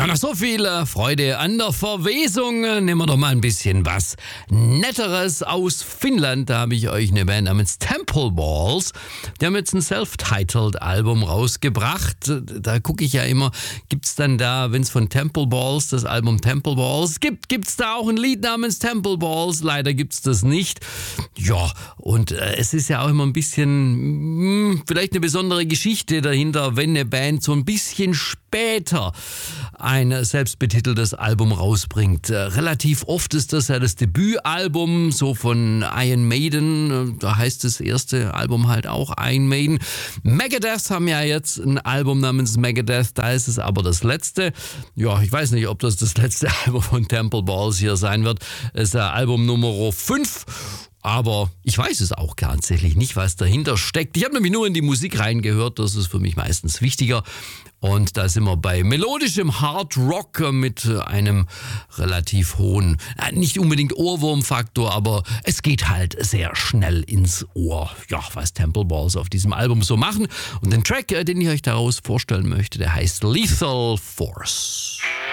Ja, nach so viel Freude an der Verwesung nehmen wir doch mal ein bisschen was Netteres aus Finnland. Da habe ich euch eine Band namens Temple Balls. Die haben jetzt ein Self-Titled Album rausgebracht. Da gucke ich ja immer, gibt's dann da, wenn es von Temple Balls, das Album Temple Balls gibt's da auch ein Lied namens Temple Balls? Leider gibt's das nicht. Ja, und es ist ja auch immer ein bisschen, vielleicht eine besondere Geschichte dahinter, wenn eine Band so ein bisschen später ein selbstbetiteltes Album rausbringt. Relativ oft ist das ja das Debütalbum, so von Iron Maiden, da heißt das erste Album halt auch Iron Maiden. Megadeth haben ja jetzt ein Album namens Megadeth, da ist es aber das letzte. Ja, ich weiß nicht, ob das letzte Album von Temple Balls hier sein wird. Es ist ja Album Nummer 5. Aber ich weiß es auch tatsächlich nicht, was dahinter steckt. Ich habe nämlich nur in die Musik reingehört, das ist für mich meistens wichtiger. Und da sind wir bei melodischem Hard Rock mit einem relativ hohen, nicht unbedingt Ohrwurmfaktor, aber es geht halt sehr schnell ins Ohr. Ja, was Temple Balls auf diesem Album so machen. Und den Track, den ich euch daraus vorstellen möchte, der heißt Lethal Force.